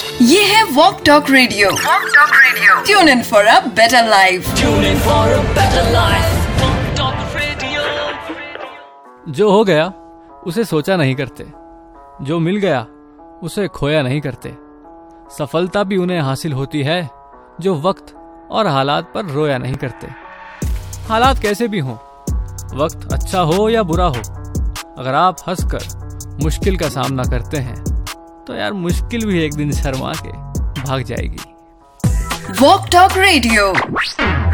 ये है walk talk radio. Tune in for a better life. जो हो गया उसे सोचा नहीं करते, जो मिल गया उसे खोया नहीं करते। सफलता भी उन्हें हासिल होती है जो वक्त और हालात पर रोया नहीं करते। हालात कैसे भी हों, वक्त अच्छा हो या बुरा हो, अगर आप हंसकर मुश्किल का सामना करते हैं तो यार मुश्किल भी एक दिन शर्मा के भाग जाएगी। Walk talk radio.